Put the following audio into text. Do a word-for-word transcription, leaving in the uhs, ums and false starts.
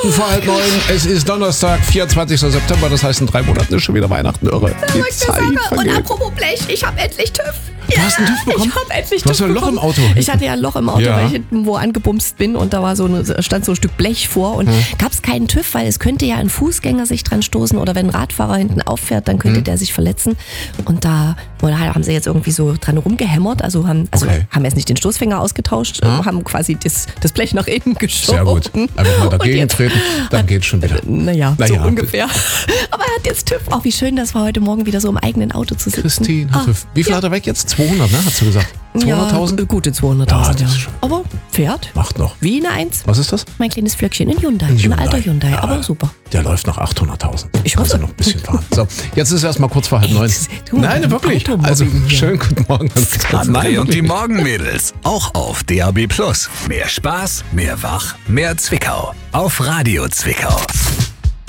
Minuten vor halb neun. Es ist Donnerstag, vierundzwanzigster September. Das heißt, in drei Monaten ist schon wieder Weihnachten. Irre. Die Zeit Und vergeht. apropos Blech, ich habe endlich TÜV. Du hast einen TÜV bekommen? Ich habe endlich Du hast TÜV ja ein Loch im bekommen. Auto. Ich hatte ja ein Loch im Auto, Ja. weil ich hinten wo angebumst bin und da war so eine, stand so ein Stück Blech vor und Hm. gab es keinen TÜV, weil es könnte ja ein Fußgänger sich dran stoßen oder wenn ein Radfahrer hinten auffährt, dann könnte Hm. der sich verletzen. Und da oder haben sie jetzt irgendwie so dran rumgehämmert, also haben, also Okay. haben jetzt nicht den Stoßfänger ausgetauscht, Hm. haben quasi das, das Blech nach innen geschoben. Sehr gut. Einfach mal Und dagegen jetzt- treten, dann geht's schon wieder. Naja, Naja. so ungefähr. Aber er hat jetzt TÜV. Oh, wie schön, das war heute Morgen wieder so im eigenen Auto zu sitzen. Christine, Ah, hat TÜV. Wie viel hat er weg jetzt? zweihundert, ne? Hast du gesagt? zweihunderttausend? Ja, gute zweihunderttausend, Ja, ja. das ist schon- Aber fährt. Macht noch. Wie eine Eins. Was ist das? Mein kleines Flöckchen in Hyundai. Ein, Hyundai. alter Hyundai, Ja, aber super. Der läuft nach achthunderttausend. Ich hoffe. Also noch ein bisschen fahren. So, jetzt ist erst mal kurz vor halb neun. Jetzt, du, Nein, wirklich. Automobbing Also, hier. schönen guten Morgen. André und die Morgenmädels. Auch auf D A B Plus. Mehr Spaß, mehr Wach, mehr Zwickau. Auf Radio Zwickau.